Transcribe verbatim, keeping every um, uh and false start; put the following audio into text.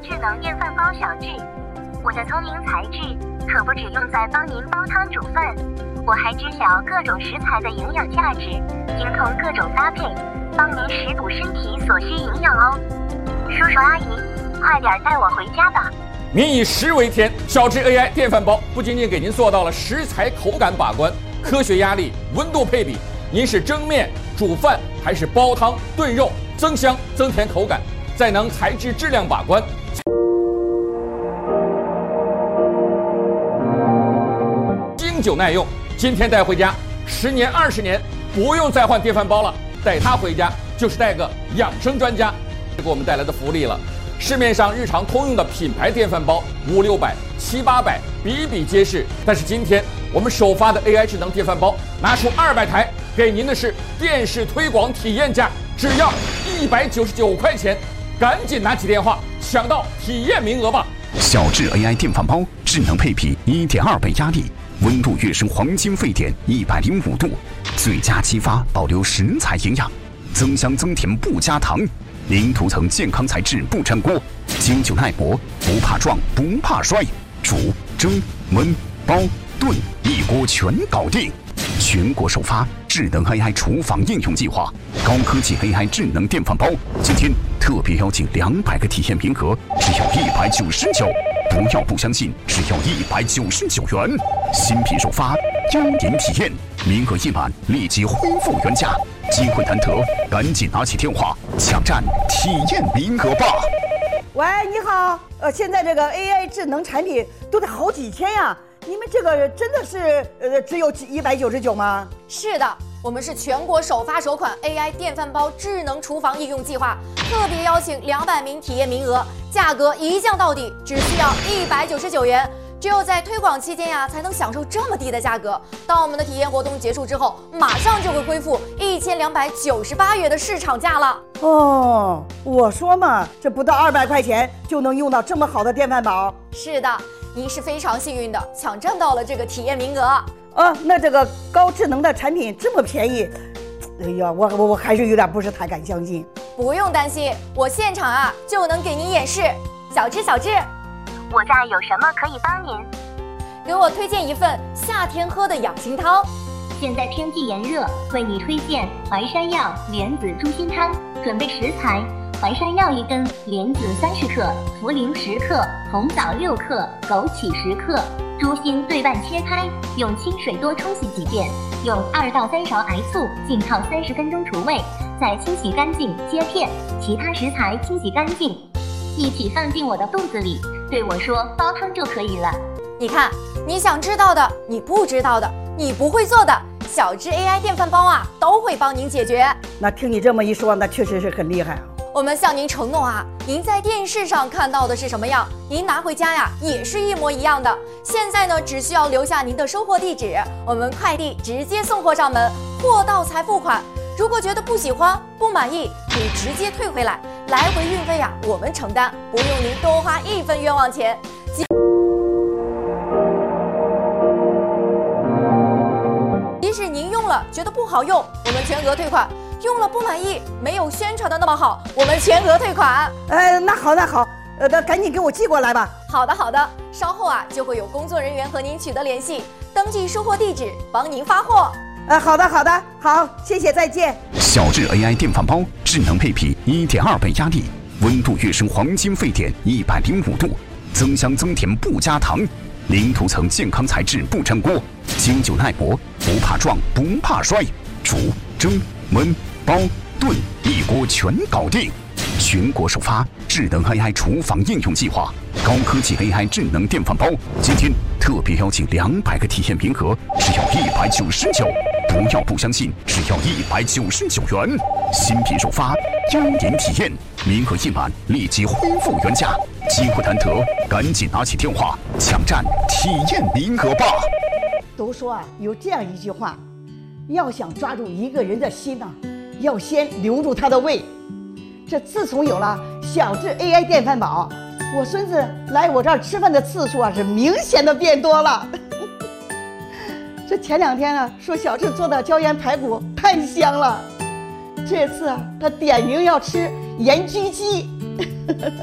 智能电饭煲小智，我的聪明才智可不只用在帮您煲汤煮饭，我还知晓各种食材的营养价值，精通各种搭配，帮您食补身体所需营养哦。叔叔阿姨，快点带我回家吧。 民以食为天，小智 A I 电饭煲不仅仅给您做到了食材口感把关、科学压力、温度配比，您是蒸面、煮饭还是煲汤、炖肉，增香增甜口感，再能材质质量把关。经久耐用，今天带回家，十年二十年不用再换电饭煲了，带它回家就是带个养生专家，给我们带来的福利了。市面上日常通用的品牌电饭煲五六百、七八百比比皆是，但是今天我们首发的 A I 智能电饭煲拿出二百台，给您的是电视推广体验价，只要一百九十九块钱，赶紧拿起电话抢到体验名额吧！ 小智 A I 电饭煲智能配比 一点二 倍压力，温度跃升黄金沸点一百零五度，最佳激发保留食材营养，增香增甜不加糖。零涂层健康材质不粘锅，经久耐磨，不怕撞不怕摔，煮蒸焖煲炖一锅全搞定。全国首发智能 A I 厨房应用计划，高科技 A I 智能电饭煲，今天特别邀请两百个体验名额，只要一百九十九，不要不相信，只要一百九十九元。新品首发，邀您体验，名额一满立即恢复原价。机会难得，赶紧拿起电话抢占体验名额吧！ 喂，你好，呃，现在这个 A I 智能产品都得好几千呀，你们这个真的是呃只有一百九十九吗？ 是的，我们是全国首发首款 A I 电饭煲智能厨房应用计划，特别邀请两百名体验名额，价格一降到底，只需要一百九十九元。只有在推广期间呀，才能享受这么低的价格。当我们的体验活动结束之后，马上就会恢复一千两百九十八元的市场价了。 哦，我说嘛，这不到二百块钱就能用到这么好的电饭煲。 是的，您是非常幸运的，抢占到了这个体验名额。 啊，那这个高智能的产品这么便宜，哎呀，我我我还是有点不是太敢相信。 不用担心，我现场啊就能给您演示。小智，小智。 我家有什么可以帮您？ 给我推荐一份夏天喝的养心汤。 现在天气炎热，为你推荐淮山药莲子猪心汤。准备食材：淮山药一根，莲子三十克，茯苓十克，红枣六克，枸杞十克。猪心对半切开，用清水多冲洗几遍，用二到三勺白醋浸泡三十分钟除味，再清洗干净切片。其他食材清洗干净，一起放进我的肚子里。对我说煲汤就可以了。 你看，你想知道的，你不知道的，你不会做的，小智 A I 电饭煲啊都会帮您解决。 那听你这么一说，那确实是很厉害啊。 我们向您承诺啊，您在电视上看到的是什么样，您拿回家呀也是一模一样的。现在呢，只需要留下您的收货地址，我们快递直接送货上门，货到才付款。如果觉得不喜欢、不满意，可以直接退回来，来回运费呀我们承担，不用您多花一分冤枉钱。即使您用了觉得不好用，我们全额退款；用了不满意，没有宣传的那么好，我们全额退款。 呃，那好，那好，呃，那赶紧给我寄过来吧。 好的，好的，稍后啊就会有工作人员和您取得联系，登记收货地址，帮您发货。 呃，好的，好的，好，谢谢，再见。 小智 A I 电饭煲智能配比 一点二 倍压力，温度跃升黄金沸点一百零五度，增香增甜不加糖，零涂层健康材质不粘锅，经久耐磨，不怕撞不怕摔，煮蒸焖煲炖一锅全搞定。全国首发智能 A I 厨房应用计划，高科技 A I 智能电饭煲，今天特别邀请两百个体验名额，只要一百九十九，不要不相信，只要一百九十九元。新品首发，邀您体验，名额一满立即恢复原价。机会难得，赶紧拿起电话抢占体验名额吧！ 都说啊，有这样一句话，要想抓住一个人的心呢、啊，要先留住他的胃。这自从有了小智 A I 电饭煲，我孙子来我这儿吃饭的次数啊是明显的变多了。这前两天啊说小智做的椒盐排骨太香了，这次啊他点名要吃盐焗鸡。